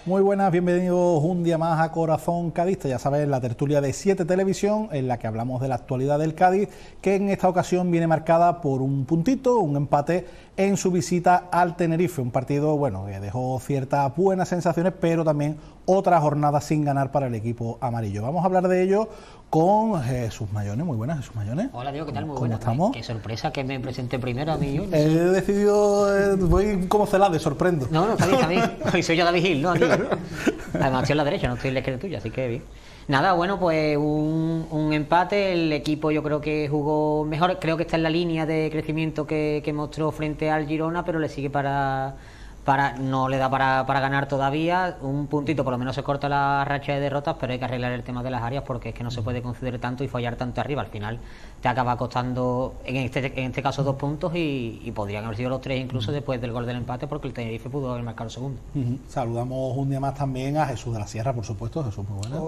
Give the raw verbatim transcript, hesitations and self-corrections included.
Muy buenas, bienvenidos un día más a Corazón Cadista, ya sabes, la tertulia de siete Televisión en la que hablamos de la actualidad del Cádiz, que en esta ocasión viene marcada por un puntito, un empate en su visita al Tenerife, un partido bueno que dejó ciertas buenas sensaciones, pero también otra jornada sin ganar para el equipo amarillo. Vamos a hablar de ello con Jesús Mayones. Muy buenas, Jesús Mayones. Hola, Diego, ¿qué tal? Muy ¿Cómo buenas. estamos? Qué sorpresa que me presenté primero a mí. Yo, no He sé. decidido, eh, voy como Celade, sorprendo. No, no, está bien, está bien. Hoy soy yo David Gil, ¿no? Aquí. Además estoy en la derecha, no estoy en la izquierda tuya, así que bien. Nada, bueno, pues un, un empate. El equipo yo creo que jugó mejor. Creo que está en la línea de crecimiento que, que mostró frente al Girona, pero le sigue para... para no le da para, para ganar todavía. Un puntito, por lo menos se corta la racha de derrotas, pero hay que arreglar el tema de las áreas porque es que no se puede conceder tanto y fallar tanto arriba. Al final te acaba costando, en este, en este caso, dos puntos y, y podrían haber sido los tres incluso después del gol del empate, porque el Tenerife pudo haber marcado el segundo. Uh-huh. Saludamos un día más también a Jesús de la Sierra, por supuesto. Jesús, muy buenas.